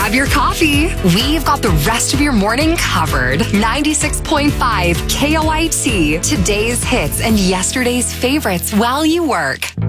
grab your coffee. We've got the rest of your morning covered. 96.5 KOIT. Today's hits and yesterday's favorites while you work.